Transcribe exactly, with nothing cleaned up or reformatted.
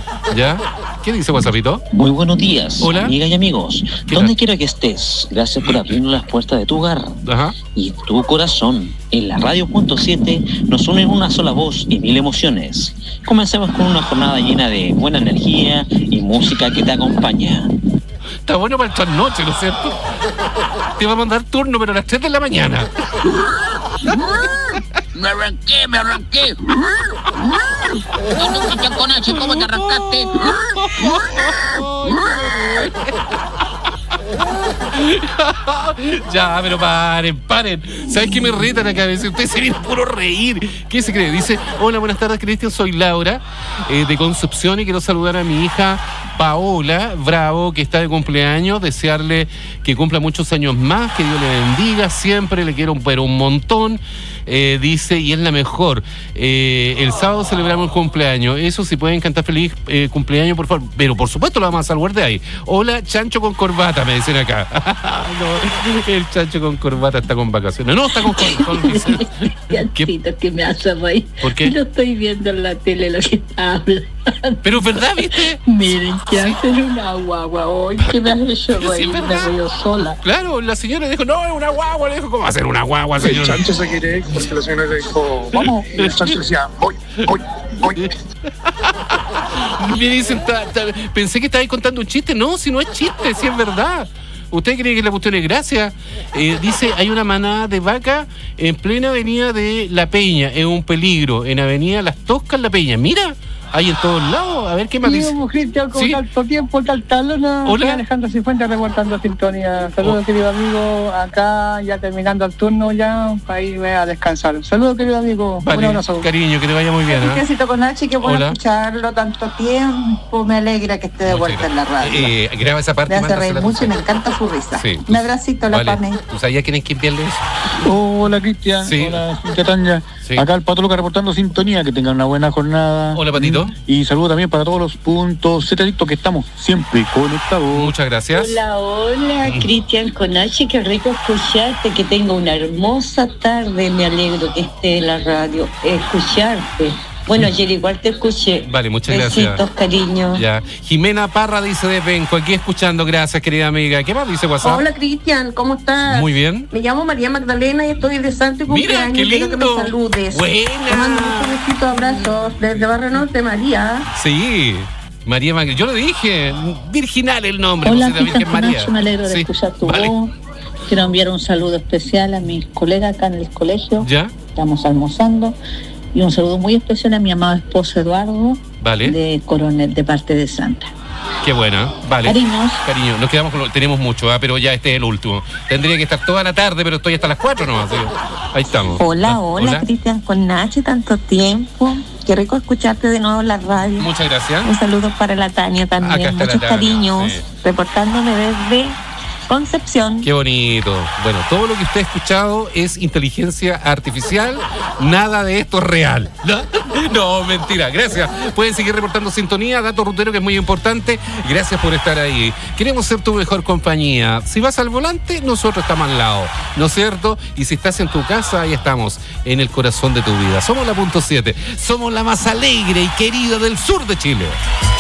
¿Ya? ¿Qué dice WhatsAppito? Muy buenos días, hola, amigas y amigos. Donde quiera que estés, gracias por abrirnos las puertas de tu hogar. Ajá. Y tu corazón. En la radio punto siete nos unen una sola voz y mil emociones. Comencemos con una jornada llena de buena energía y música que te acompaña. Está bueno para el trasnoche, ¿no es cierto? Te va a mandar turno, pero a las tres de la mañana. Me arranqué, me arranqué. Yo nunca te conocí, ¿cómo te arrancaste? Ya, pero paren, paren. ¿Sabes qué me irritan acá a veces? Ustedes se vienen puro reír. ¿Qué se cree? Dice, hola, buenas tardes, Cristian. Soy Laura, eh, de Concepción, y quiero saludar a mi hija Paola Bravo, que está de cumpleaños. Desearle que cumpla muchos años más, que Dios le bendiga. Siempre le quiero, pero un montón. Eh, dice, y es la mejor. Eh, el sábado celebramos el cumpleaños. Eso, si pueden cantar feliz eh, cumpleaños, por favor. Pero por supuesto lo vamos a saludar de ahí. Hola, chancho con corbata, me dicen acá. No, el chancho con corbata está con vacaciones. No, está con, con, con ¿Qué? ¿Qué me hace reír? ¿Por qué? Yo estoy viendo en la tele lo que está hablando. Pero es verdad, ¿viste? Miren, que hacen una guagua hoy. Que me has hecho reír, sí, me río sola. Claro, la señora dijo, no, es una guagua. Le dijo, ¿cómo va a ser una guagua, señora? El chancho se quiere ir porque la señora le dijo, vamos. Y el chancho decía, voy, voy, voy. Me dicen, ta, ta, pensé que estabais contando un chiste. No, si no es chiste, si es verdad. ¿Usted cree que la cuestión es gracia? Eh, dice, hay una manada de vaca en plena avenida de La Peña. Es un peligro. En avenida Las Toscas, La Peña. Mira, hay en todos lados. A ver qué más dice. Sí, Cristian, con ¿Sí? tanto tiempo, tal talona. Hola. Soy Alejandro Cifuentes reportando sintonía. Saludos, Oh. querido amigo. Acá ya terminando el turno ya, para irme a descansar. Saludos, querido amigo. Vale, Un abrazo. cariño, que te vaya muy bien. ¿eh? Cristiancito con H, qué bueno Hola. escucharlo tanto tiempo. Me alegra que esté de Muchas vuelta en la radio. Eh, graba esa parte. Me y hace mándasela reír a tu mucho y me señora. encanta su risa. Sí. Un abracito, la Vale. Pame. ¿Tú sabías quién es quien pierde eso? Hola, Cristian. Sí. Hola, Cintia Tanya. Sí. Acá el Pato Luca reportando sintonía. Que tengan una buena jornada. Hola, Patito. Y saludo también para todos los puntos Z que estamos siempre conectados. Muchas gracias. Hola, hola, Cristian con H, qué rico escucharte, que tenga una hermosa tarde, me alegro que esté en la radio, escucharte. Bueno, ayer igual te escuché. Vale, muchas Besitos, gracias. cariño. Ya. Jimena Parra dice de Penco, aquí escuchando, gracias, querida amiga. ¿Qué más dice WhatsApp? Hola, Cristian, ¿cómo estás? Muy bien. Me llamo María Magdalena y estoy de santo y Mira, cumpleaños. qué Quiero que me lindo. saludes. Buena. Te mando muchos besitos, abrazos desde Barrio Norte, María. Sí, María Magdalena. Yo lo dije, virginal el nombre. Hola, pues, la Virgen Cristian María. Camacho, me alegro de Sí, escuchar tu vale. voz. Quiero enviar un saludo especial a mis colegas acá en el colegio. ¿Ya? Estamos almorzando. Y un saludo muy especial a mi amado esposo Eduardo, Vale. de Coronel, de parte de Santa. Qué buena, vale. Cariños. Cariño, nos quedamos con lo, tenemos mucho, ¿ah? Pero ya este es el último. Tendría que estar toda la tarde, pero estoy hasta las cuatro nomás. ¿Sí? Ahí estamos. Hola, Ah, hola, Cristian con Nachi, tanto tiempo. Qué rico escucharte de nuevo en la radio. Muchas gracias. Un saludo para la Tania Acá también. está la Muchos Tania, cariños. sí. Reportándome desde Concepción. Qué bonito. Bueno, todo lo que usted ha escuchado es inteligencia artificial. Nada de esto es real. No, no, mentira. Gracias. Pueden seguir reportando sintonía, dato rutero que es muy importante. Gracias por estar ahí. Queremos ser tu mejor compañía. Si vas al volante, nosotros estamos al lado. ¿No es cierto? Y si estás en tu casa, ahí estamos, en el corazón de tu vida. Somos la punto siete. Somos la más alegre y querida del sur de Chile.